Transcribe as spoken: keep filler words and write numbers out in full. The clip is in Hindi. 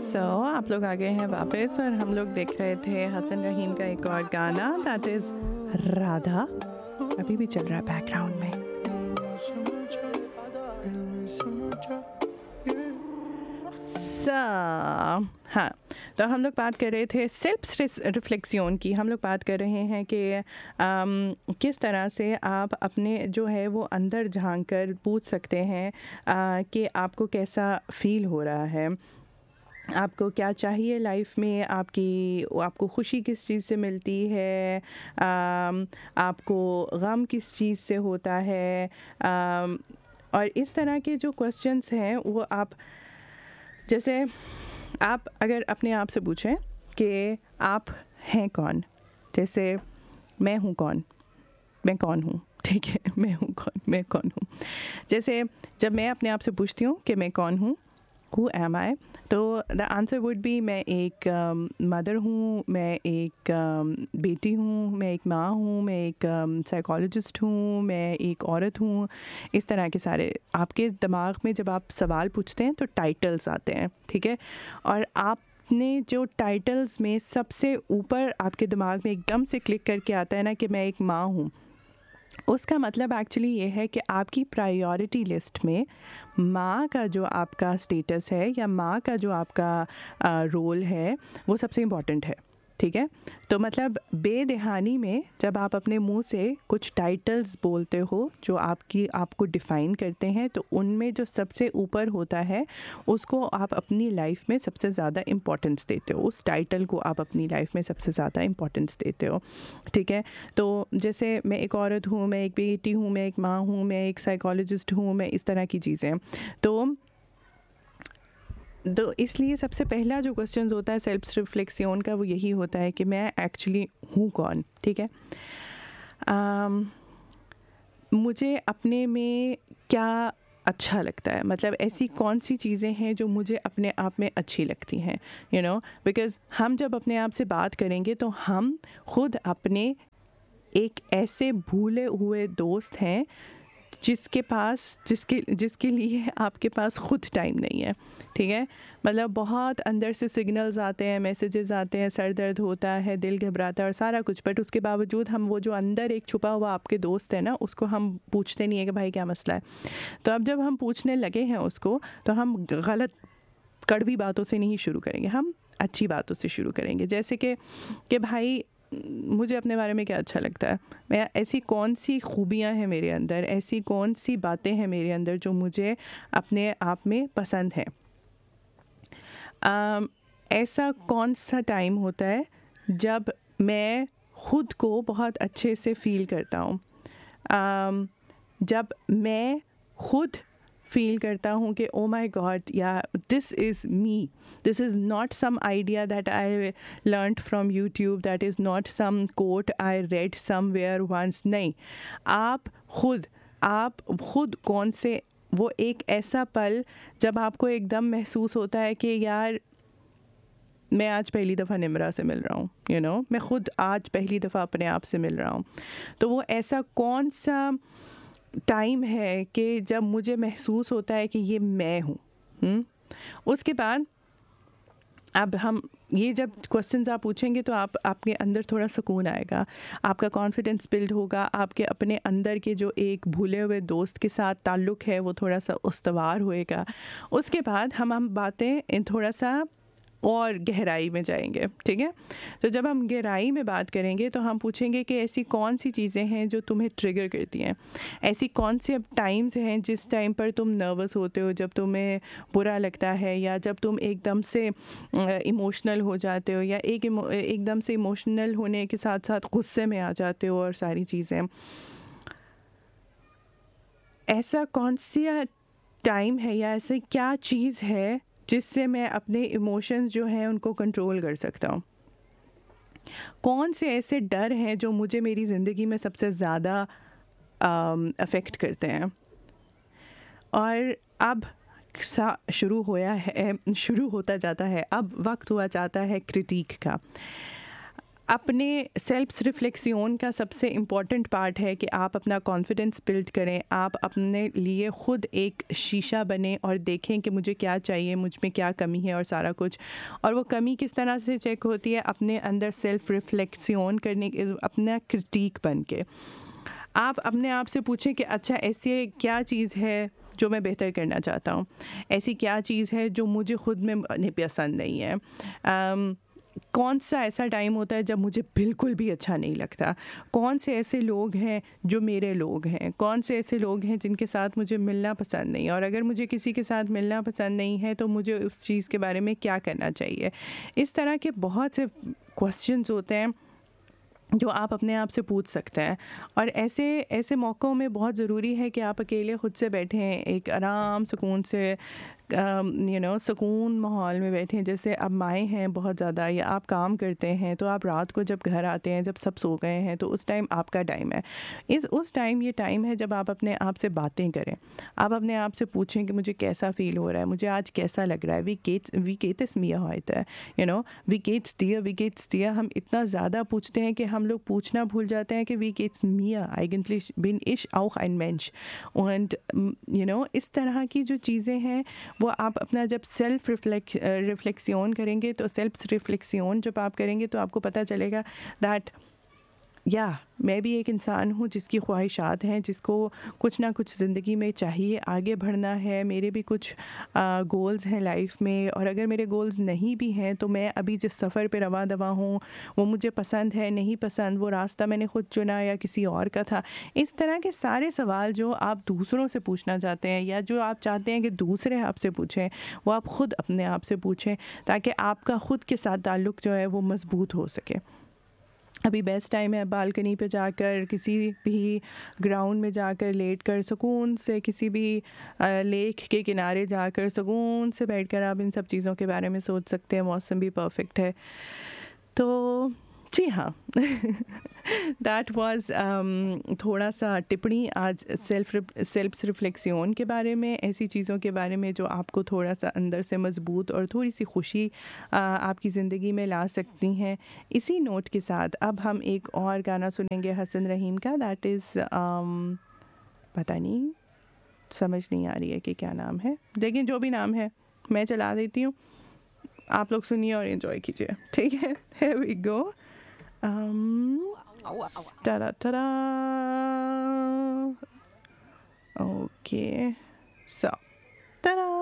सो आप लोग आ गए हैं वापस और हम लोग देख रहे थे हसन रहीम का एक और गाना दैट इज़ राधा, अभी भी चल रहा है बैकग्राउंड में। So, हाँ, तो हम लोग बात कर रहे थे सेल्फ रिफ्लेक्शन की। हम लोग बात कर रहे हैं कि आम, किस तरह से आप अपने जो है वो अंदर झांक कर पूछ सकते हैं आ, कि आपको कैसा फील हो रहा है, आपको क्या चाहिए लाइफ में, आपकी आपको खुशी किस चीज़ से मिलती है, आम, आपको गम किस चीज़ से होता है, आम, और इस तरह के जो क्वेश्चंस हैं वो आप, जैसे आप अगर अपने आप से पूछें कि आप हैं कौन, जैसे मैं हूँ कौन, मैं कौन हूँ, ठीक है, मैं हूँ कौन, मैं कौन हूँ। जैसे जब मैं अपने आप से पूछती हूँ कि मैं कौन हूँ, हु एम आई, तो द आंसर वुड बी मैं एक मदर um, हूँ, मैं एक um, बेटी हूँ, मैं एक माँ हूँ, मैं एक साइकोलॉजिस्ट um, हूँ, मैं एक औरत हूँ। इस तरह के सारे आपके दिमाग में जब आप सवाल पूछते हैं तो टाइटल्स आते हैं, ठीक है। और आपने जो टाइटल्स में सबसे ऊपर आपके दिमाग में एकदम से क्लिक करके आता है ना कि मैं एक माँ हूँ, उसका मतलब एक्चुअली ये है कि आपकी प्रायोरिटी लिस्ट में माँ का जो आपका स्टेटस है या माँ का जो आपका रोल है वो सबसे इम्पॉर्टेंट है, ठीक है। तो मतलब बेदहानी में जब आप अपने मुंह से कुछ टाइटल्स बोलते हो जो आपकी आपको डिफ़ाइन करते हैं, तो उनमें जो सबसे ऊपर होता है उसको आप अपनी लाइफ में सबसे ज़्यादा इम्पोर्टेंस देते हो, उस टाइटल को आप अपनी लाइफ में सबसे ज़्यादा इम्पोर्टेंस देते हो, ठीक है। तो जैसे मैं एक औरत हूँ, मैं एक बेटी हूँ, मैं एक माँ हूँ, मैं एक साइकोलॉजिस्ट हूँ, मैं इस तरह की चीज़ें। तो तो इसलिए सबसे पहला जो क्वेश्चन होता है सेल्फ रिफ्लेक्शन का वो यही होता है कि मैं एक्चुअली हूँ कौन, ठीक है। um, मुझे अपने में क्या अच्छा लगता है, मतलब ऐसी कौन सी चीज़ें हैं जो मुझे अपने आप में अच्छी लगती हैं, यू नो, बिकॉज़ हम जब अपने आप से बात करेंगे तो हम खुद अपने एक ऐसे भूले हुए दोस्त हैं जिसके पास जिसके जिसके लिए आपके पास खुद टाइम नहीं है, ठीक है। मतलब बहुत अंदर से सिग्नल्स आते हैं, मैसेजेस आते हैं, सर दर्द होता है, दिल घबराता है और सारा कुछ, बट उसके बावजूद हम वो जो अंदर एक छुपा हुआ आपके दोस्त है ना, उसको हम पूछते नहीं है कि भाई क्या मसला है। तो अब जब हम पूछने लगे हैं उसको, तो हम गलत कड़वी बातों से नहीं शुरू करेंगे, हम अच्छी बातों से शुरू करेंगे। जैसे कि कि भाई मुझे अपने बारे में क्या अच्छा लगता है, मैं ऐसी कौन सी खूबियाँ हैं मेरे अंदर, ऐसी कौन सी बातें हैं मेरे अंदर जो मुझे अपने आप में पसंद है। um, ऐसा कौन सा टाइम होता है जब मैं ख़ुद को बहुत अच्छे से फ़ील करता हूँ, um, जब मैं खुद फील करता हूँ कि ओ माई गॉड, या this is me, this is not some idea that I learned from YouTube, that is not some coat I read somewhere once. नहीं, आप खुद आप खुद कौन से, वो एक ऐसा पल जब आपको एकदम महसूस होता है कि यार मैं आज पहली दफ़ा निमरा से मिल रहा हूँ, यू नो, मैं खुद आज पहली दफ़ा अपने आप से मिल रहा हूँ। तो वो ऐसा कौन सा टाइम है कि जब मुझे महसूस होता है कि ये मैं हूँ। हुँ? उसके बाद अब हम ये जब क्वेश्चंस आप पूछेंगे तो आप आपके अंदर थोड़ा सुकून आएगा, आपका कॉन्फिडेंस बिल्ड होगा, आपके अपने अंदर के जो एक भूले हुए दोस्त के साथ ताल्लुक़ है वो थोड़ा सा उस्तवार होएगा। उसके बाद हम हम बातें थोड़ा सा और गहराई में जाएंगे, ठीक है। तो जब हम गहराई में बात करेंगे तो हम पूछेंगे कि ऐसी कौन सी चीज़ें हैं जो तुम्हें ट्रिगर करती हैं, ऐसी कौन से अब टाइम्स हैं जिस टाइम पर तुम नर्वस होते हो, जब तुम्हें बुरा लगता है, या जब तुम एकदम से इमोशनल हो जाते हो, या एक एकदम से इमोशनल होने के साथ साथ गुस्से में आ जाते हो, और सारी चीज़ें। ऐसा कौन सा टाइम है या ऐसे क्या चीज़ है जिससे मैं अपने इमोशंस जो हैं उनको कंट्रोल कर सकता हूँ। कौन से ऐसे डर हैं जो मुझे मेरी ज़िंदगी में सबसे ज़्यादा अफेक्ट करते हैं। और अब शुरू होया है शुरू होता जाता है अब वक्त हुआ जाता है क्रिटिक का। अपने सेल्फ रिफ्लेक्शन का सबसे इम्पॉर्टेंट पार्ट है कि आप अपना कॉन्फिडेंस बिल्ड करें, आप अपने लिए ख़ुद एक शीशा बने और देखें कि मुझे क्या चाहिए, मुझ में क्या कमी है और सारा कुछ। और वो कमी किस तरह से चेक होती है? अपने अंदर सेल्फ रिफ्लेक्शन करने के, अपना क्रिटिक बन के आप अपने आप से पूछें कि अच्छा ऐसी क्या चीज़ है जो मैं बेहतर करना चाहता हूँ, ऐसी क्या चीज़ है जो मुझे ख़ुद में नहीं पसंद नहीं है। um, कौन सा ऐसा टाइम होता है जब मुझे बिल्कुल भी अच्छा नहीं लगता, कौन से ऐसे लोग हैं जो मेरे लोग हैं, कौन से ऐसे लोग हैं जिनके साथ मुझे मिलना पसंद नहीं, और अगर मुझे किसी के साथ मिलना पसंद नहीं है तो मुझे उस चीज़ के बारे में क्या करना चाहिए। इस तरह के बहुत से क्वेश्चंस होते हैं जो आप अपने आप से पूछ सकते हैं। और ऐसे ऐसे मौक़ों में बहुत ज़रूरी है कि आप अकेले ख़ुद से बैठें, एक आराम सुकून से यू नो सुकून माहौल में बैठें। जैसे अब माएँ हैं बहुत ज़्यादा, या आप काम करते हैं तो आप रात को जब घर आते हैं, जब सब सो गए हैं, तो उस टाइम आपका टाइम है। इस उस टाइम ये टाइम है जब आप अपने आप से बातें करें। आप अपने आप से पूछें कि मुझे कैसा फ़ील हो रहा है, मुझे आज कैसा लग रहा है। वी गेट्स वी गेट्स मिया होता है, यू नो वी गेट्स दिया वी गेट्स दिया हम इतना ज़्यादा पूछते हैं कि हम लोग पूछना भूल जाते हैं कि we gets Mia eigentlich bin ich auch ein Mensch। und you know इस तरह की जो चीज़ें हैं वो आप अपना जब सेल्फ रिफ्लेक्ट रिफ्लेक्शन करेंगे, तो सेल्फ रिफ्लेक्शन जब आप करेंगे तो आपको पता चलेगा दैट या मैं भी एक इंसान हूँ जिसकी ख्वाहिशात हैं, जिसको कुछ ना कुछ ज़िंदगी में चाहिए, आगे बढ़ना है। मेरे भी कुछ गोल्स हैं लाइफ में, और अगर मेरे गोल्स नहीं भी हैं तो मैं अभी जिस सफ़र पे रवा दवा हूँ वो मुझे पसंद है नहीं पसंद, वो रास्ता मैंने ख़ुद चुना या किसी और का था। इस तरह के सारे सवाल जो आप दूसरों से पूछना चाहते हैं या जो आप चाहते हैं कि दूसरे आपसे पूछें, वो आप ख़ुद अपने आप से पूछें, ताकि आपका ख़ुद के साथ ताल्लुक़ जो है वो मज़बूत हो सके। अभी बेस्ट टाइम है बालकनी पे जाकर, किसी भी ग्राउंड में जाकर लेट कर सुकून से, किसी भी लेक के किनारे जाकर सुकून से बैठकर आप इन सब चीज़ों के बारे में सोच सकते हैं। मौसम भी परफेक्ट है, तो जी हाँ दैट वाज थोड़ा सा टिप्पणी आज सेल्फ सेल्फ रिफ्लेक्शन के बारे में, ऐसी चीज़ों के बारे में जो आपको थोड़ा सा अंदर से मज़बूत और थोड़ी सी खुशी uh, आपकी ज़िंदगी में ला सकती हैं। इसी नोट के साथ अब हम एक और गाना सुनेंगे हसन रहीम का, दैट इज़ um, पता नहीं, समझ नहीं आ रही है कि क्या नाम है, लेकिन जो भी नाम है मैं चला देती हूँ, आप लोग सुनिए और एंजॉय कीजिए, ठीक है। Here we go. Um, ta-da, ta-da. Okay, so, ta-da.